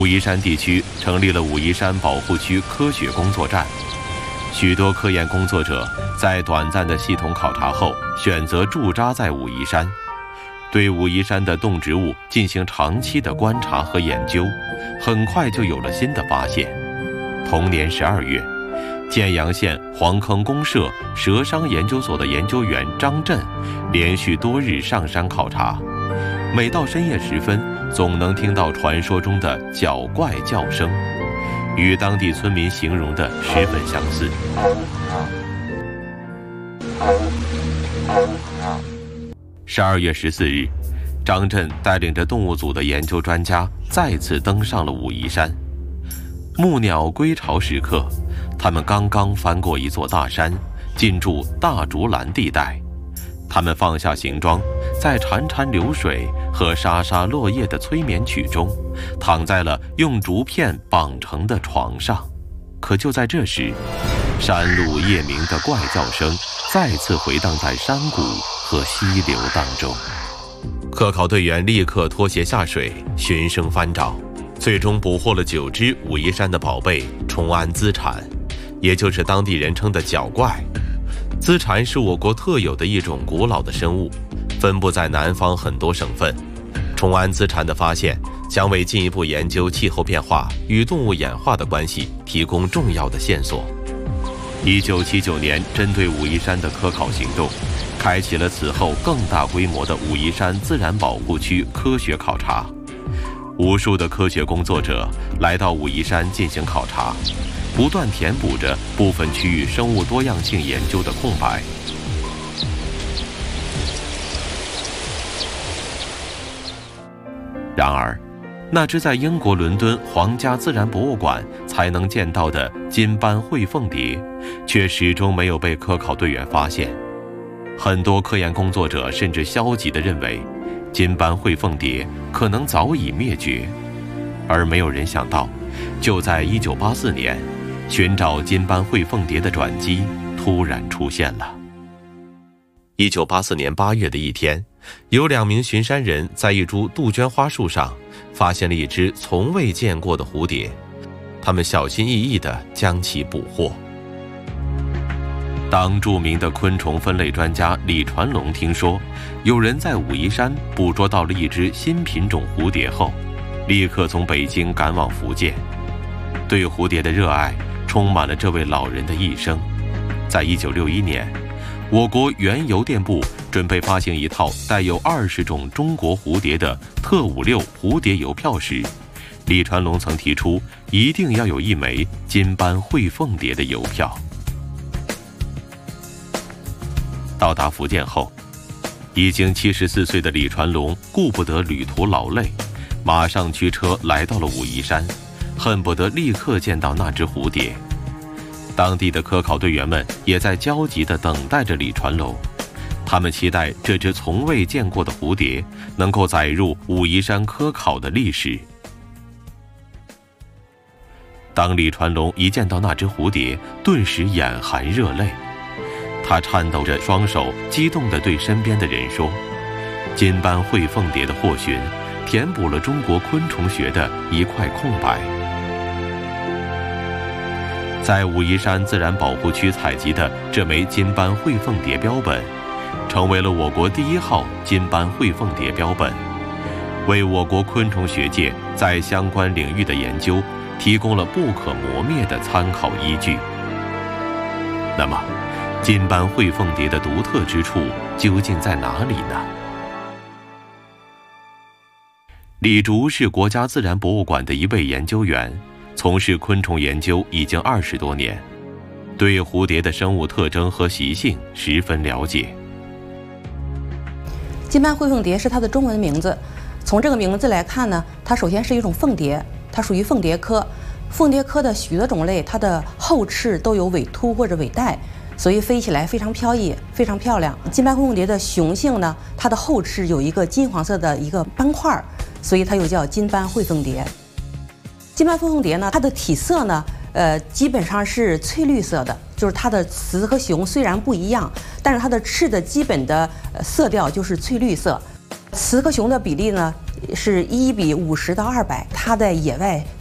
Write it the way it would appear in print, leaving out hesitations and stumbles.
武夷山地区成立了武夷山保护区科学工作站，许多科研工作者在短暂的系统考察后，选择驻扎在武夷山，对武夷山的动植物进行长期的观察和研究，很快就有了新的发现。同年12月，建阳县黄坑公社蛇商研究所的研究员张震连续多日上山考察，每到深夜时分，总能听到传说中的角怪叫声，与当地村民形容的十分相似。12月14日，张震带领着动物组的研究专家再次登上了武夷山。暮鸟归巢时刻，他们刚刚翻过一座大山，进驻大竹篮地带。他们放下行装，在潺潺流水和沙沙落叶的催眠曲中，躺在了用竹片绑成的床上。可就在这时，山鹿夜鸣的怪叫声再次回荡在山谷和溪流当中。科考队员立刻脱鞋下水，循声翻找，最终捕获了9只武夷山的宝贝崇安资蝉，也就是当地人称的角怪。资蝉是我国特有的一种古老的生物，分布在南方很多省份。崇安资蝉的发现将为进一步研究气候变化与动物演化的关系提供重要的线索。1979年，针对武夷山的科考行动，开启了此后更大规模的武夷山自然保护区科学考察。无数的科学工作者来到武夷山进行考察，不断填补着部分区域生物多样性研究的空白。然而，那只在英国伦敦皇家自然博物馆才能见到的金斑喙凤蝶，却始终没有被科考队员发现。很多科研工作者甚至消极地认为，金斑喙凤蝶可能早已灭绝。而没有人想到，就在1984年，寻找金斑喙凤蝶的转机突然出现了。1984年8月的一天，有2名巡山人在一株杜鹃花树上发现了一只从未见过的蝴蝶，他们小心翼翼地将其捕获。当著名的昆虫分类专家李传龙听说有人在武夷山捕捉到了一只新品种蝴蝶后，立刻从北京赶往福建。对蝴蝶的热爱充满了这位老人的一生。在1961年，我国原邮电部准备发行一套带有20种中国蝴蝶的特56蝴蝶邮票时，李传龙曾提出一定要有一枚金斑喙凤蝶的邮票。到达福建后，已经74岁的李传龙顾不得旅途劳累，马上驱车来到了武夷山，恨不得立刻见到那只蝴蝶。当地的科考队员们也在焦急地等待着李传龙，他们期待这只从未见过的蝴蝶能够载入武夷山科考的历史。当李传龙一见到那只蝴蝶，顿时眼含热泪，他颤抖着双手，激动地对身边的人说：“金斑喙凤蝶的获寻，填补了中国昆虫学的一块空白。”在武夷山自然保护区采集的这枚金斑喙凤蝶标本，成为了我国第1号金斑喙凤蝶标本，为我国昆虫学界在相关领域的研究提供了不可磨灭的参考依据。那么，金斑喙凤蝶的独特之处究竟在哪里呢？李竹是国家自然博物馆的一位研究员，从事昆虫研究已经20多年，对蝴蝶的生物特征和习性十分了解。 金斑喙凤蝶是它的中文名字，从这个名字来看呢，它首先是一种凤蝶，它属于凤蝶科。凤蝶科的许多种类，它的后翅都有尾突或者尾带，所以飞起来非常飘逸，非常漂亮。金斑喙凤蝶的雄性呢，它的后翅有一个金黄色的一个斑块，所以它又叫金斑喙凤蝶。金斑喙凤蝶呢，它的体色呢，基本上是翠绿色的，就是它的雌和雄虽然不一样，但是它的翅的基本的色调就是翠绿色。 雌和雄的比例呢是1比50到200，它在野外